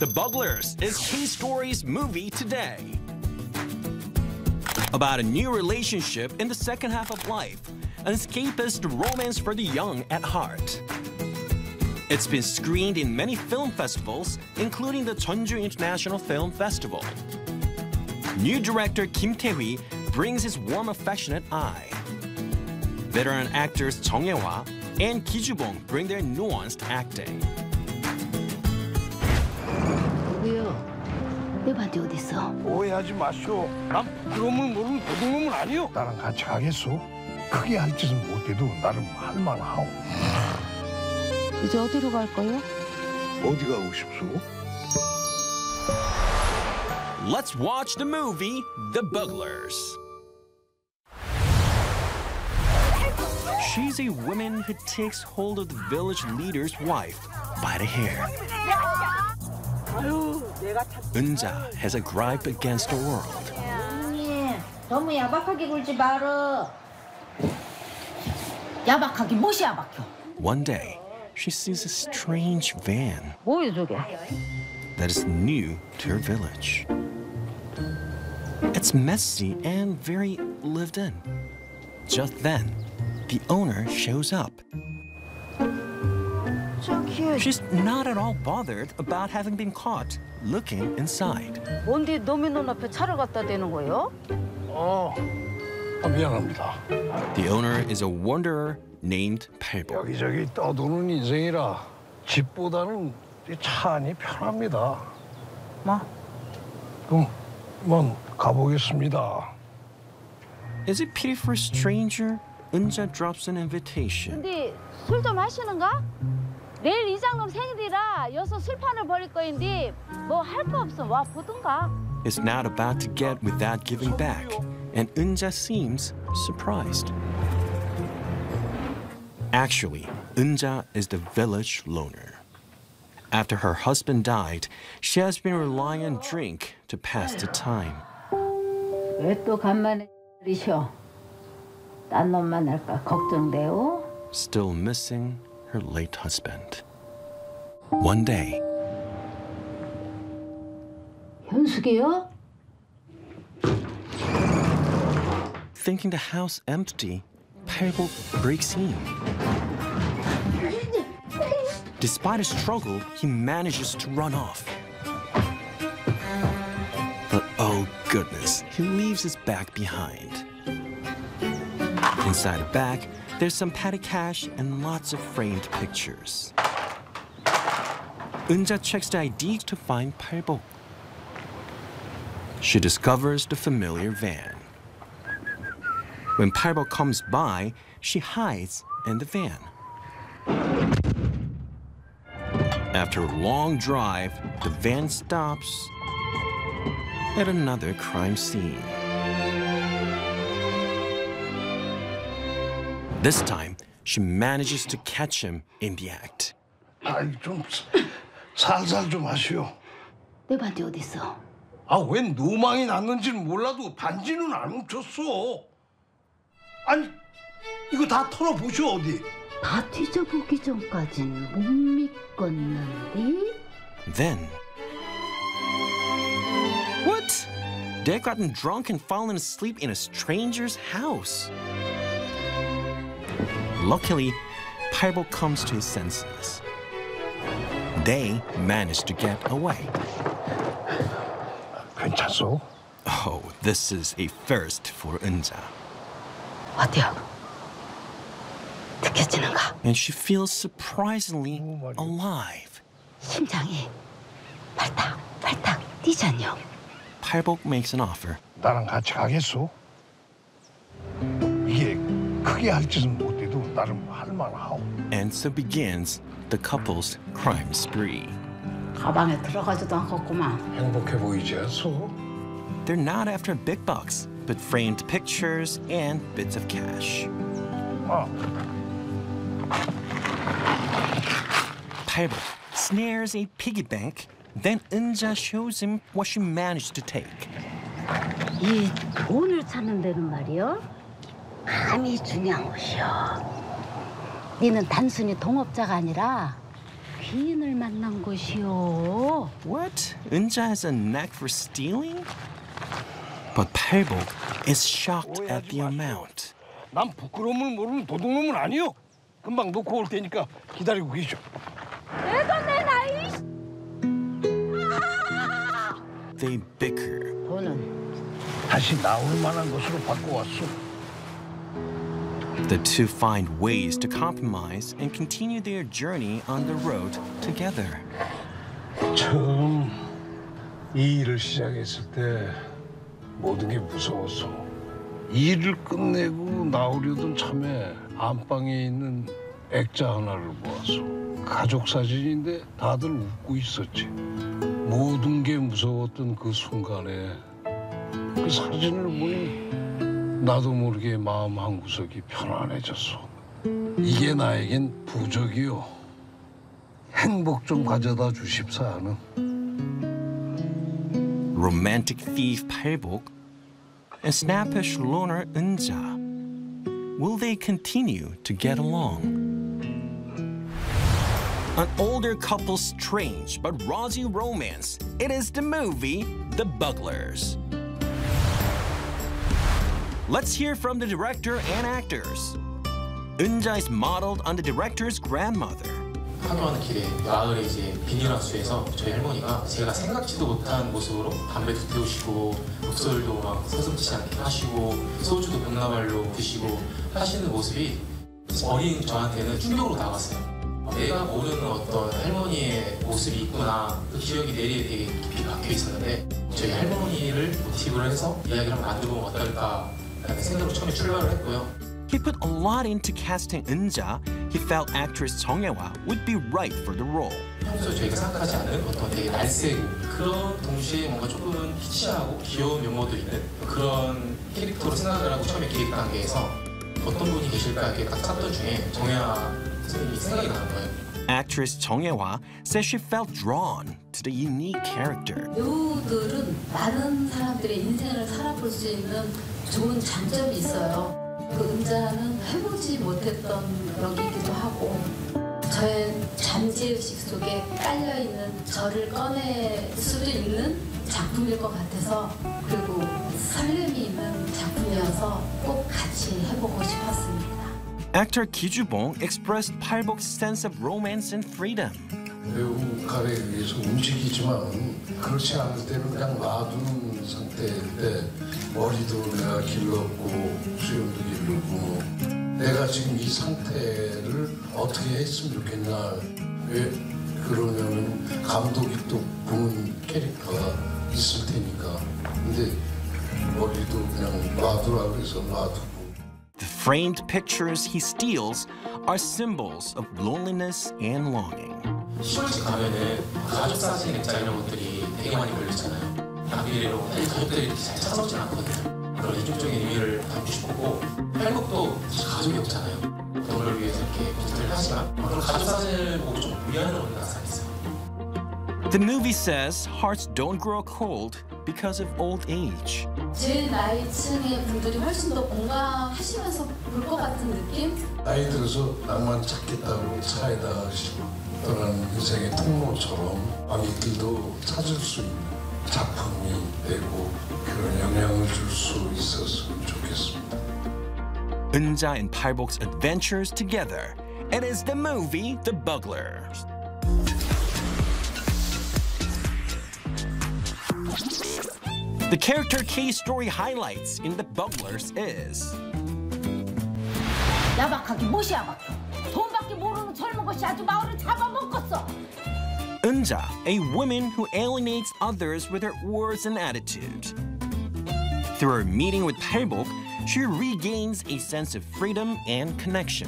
The Bugglers is K-Story's movie today. About a new relationship in the second half of life, an escapist romance for the young at heart. It's been screened in many film festivals, including the Jeonju International Film Festival. New director Kim Tae-hui brings his warm, affectionate eye. Veteran actors Jung Ye-hwa and Ki Ju-bong bring their nuanced acting. 내 반지 어디 있어? 오해하지 마시오. 난 부끄러움을 모르는 도둑놈은 아니오. 나랑 같이 가겠소? 크게 할 짓은 못해도 나름 할 만하오. 이제 어디로 갈 거예요? 어디 가고 싶소? Let's watch the movie The Bugglers. She's a woman who takes hold of the village leader's wife by the hair. Eun-ja has a gripe against the world. 언니, 너무 야박하게 굴지 말어. 야박하게 무엇이 야박해? One day, she sees a strange van 뭐야 저게? that is new to her village. It's messy and very lived in. Just then, the owner shows up. She's not at all bothered about having been caught looking inside. 뭔데 너미 눈 앞에 차를 갖다 대는 거예요? 미안합니다. The owner is a wanderer named 팔복. 여기저기 떠도는 인생이라 집보다는 차 안이 편합니다. 뭐? 그럼 가보겠습니다. Is it pity for a stranger? Eun-ja drops an invitation. 근데 술 좀 하시는가? 내일 이장놈 생일이라 여기서 술판을 벌일 거인데 뭐 할 거 없어 와 보든가. Is not about to get without giving back, and Eun-ja seems surprised. Actually, Eun-ja is the village loner. After her husband died, she has been relying on drink to pass the time. 왜 또 간만에 이셔? 딴 놈 만날까 걱정돼요? Still missing her late husband. One day, 현숙이요? thinking the house empty, 팔복 breaks in. Despite a struggle, he manages to run off. But oh goodness, he leaves his bag behind. Inside the bag, there's some petty cash and lots of framed pictures. Eun-ja checks the ID to find 팔복. She discovers the familiar van. When 팔복 comes by, she hides in the van. After a long drive, the van stops at another crime scene. This time, she manages to catch him in the act. 아이 좀 살살 좀 하시오. 내 반지 어디 있어? 웬 노망이 났는지는 몰라도 반지는 안 훔쳤어. 아니 이거 다 털어보시오 어디. 다 뒤져보기 전까진 못 믿겠는데? Then, what? They've gotten drunk and fallen asleep in a stranger's house. Luckily, 팔복 comes to his senses. They manage to get away. 괜찮소? Oh, this is a first for Eun-ja. 어때요? 느껴지는가? And she feels surprisingly alive. 심장이 발탁 뛰잖요. 팔복 makes an offer. 나랑 같이 가겠소? 이게 크게 할 짓은 못해도 나름 할 만하오. And so begins the couple's crime spree. 가방에 들어가지도 않겠구만. 행복해 보이지 않소? They're not after big bucks, but framed pictures and bits of cash. 팔복 snares a piggy bank, then Eun-ja shows him what she managed to take. 이 돈을 찾는 데는 말이요. 감이 중요한 것이요. 니는 단순히 동업자가 아니라 귀인을 만난 것이오. What? Eunja has a knack for stealing? But 팔복 is shocked at the amount. 난 부끄러움을 모르는 도둑놈은 아니요. 금방 놓고 올 테니까 기다리고 계셔. 내가 내 나이. They bicker. 돈은 다시 나올 만한 것으로 바꿔왔어. The two find ways to compromise and continue their journey on the road together. 처음 이 일을 시작했을 때 모든 게 무서웠어. 일을 끝내고 나오려던 참에 안방에 있는 액자 하나를 보았어. 가족 사진인데 다들 웃고 있었지. 모든 게 무서웠던 그 순간에 그 사진을 보니 나도 모르게 마음 한구석이 편안해졌어. 이게 나에겐 부적이요. 행복 좀 가져다 주십사 하는. Romantic thief 팔복 and snappish loner Eunja. Will they continue to get along? An older couple's strange but rosy romance. It is the movie The Bugglers. Let's hear from the director and actors. Eunja is modeled on the director's grandmother. 하교하는 길에 마을에 이제 비닐하우스에서 저희 할머니가 제가 생각지도 못한 모습으로 담배도 태우시고 독설도 막 서슴지 않게 하시고 소주도 병나발로 드시고 하시는 모습이 어린 저한테는 충격으로 다가왔어요. 내가 모르는 어떤 할머니의 모습이 있구나. 그 기억이 내리에 되게 깊이 박혀 있었는데 저희 할머니를 모티브로 해서 이야기를 한번 만들어보면 어떨까라는 생각으로 처음에 출발을 했고요. He put a lot into casting Eunja. He felt actress Jung Hae-wa would be right for the role. 평소에 저희가 생각하지 않는 어떤 되게 날쌔고 그런 동시에 뭔가 조금 키치하고 귀여운 면모도 있는 그런 캐릭터로 생각을 하고 처음에 기획 단계에서 어떤 분이 계실까 이렇게 딱 찾던 중에 정혜아 선생님이 생각이 나는 거예요. Actress Jung Hae-wa says she felt drawn to the unique character. 배우들은 많은 사람들의 인생을 살아볼 수 있는 좋은 장점이 있어요. 그 은자는 해보지 못했던 역이기도 하고 저의 잠재의식 속에 깔려있는 저를 꺼낼 수도 있는 작품일 것 같아서 그리고 설렘이 있는 작품이어서 꼭 같이 해보고 싶었습니다. Actor Ki Ju-bong expressed 팔복's sense of romance and freedom. 배우 역할에 의해서 움직이지만 그렇지 않을 때는 그냥 놔두는 상태일 때 머리도 내가 길렀고 수염도 기르고 내가 지금 이 상태를 어떻게 했으면 좋겠나. 왜 그러냐면 감독이 또 보는 캐릭터가 있을 테니까. 근데 머리도 그냥 놔두라 그래서 놔두고. The framed pictures he steals are symbols of loneliness and longing. 시골집 가면은 가족 사진 액자 이런 것들이 되게 많이 걸렸잖아요. 나비레로 가족들이 이렇게 잘 찾아오진 않거든요. 그런 이중적인 의미를 담고 싶었고 팔복도 가족이 없잖아요. 어떤 걸 위해서 이렇게 포스트를 하지만 그런 가족 사진을 보고 좀 위안을 얻는 가사가 있어요. The movie says hearts don't grow cold because of old age. 제 나이층의 분들이 훨씬 더 공감하시면서 볼 것 같은 느낌? 나이 들어서 낭만 찾겠다고 차에다 떠나는 인생의 통로처럼 아미들도 찾을 수 있는 작품이 되고 그런 영향을 줄 수 있었으면 좋겠습니다. Eunja and 팔복's adventures together. It is the movie The Bugglers. The character case story highlights in The Bugglers is 야박하기 무시야 박혀. 돈밖에 모르는 젊은 것이 아주 마을을 잡아먹었어. Eunja, a woman who alienates others with her words and attitude. Through her meeting with 팔복, she regains a sense of freedom and connection.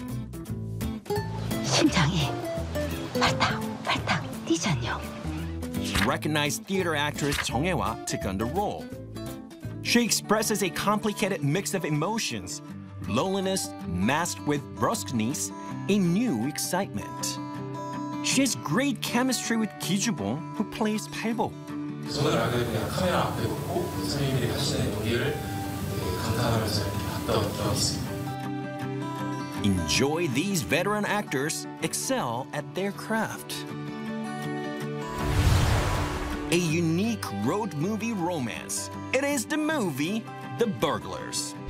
심장이 팔딱팔딱 뛰잖여. Recognized theater actress Jung Hae-wa took on the role. She expresses a complicated mix of emotions, loneliness masked with brusqueness, a new excitement. She has great chemistry with Ki Ju-bong, who plays 팔복. 저는 알게 되면 그냥 카메라 앞에 보고 선생님들이 하시는 연기를 되게 감탄하면서 이렇게 봤던 기억이 있습니다. Enjoy these veteran actors excel at their craft. A unique road movie romance. It is the movie The Burglars.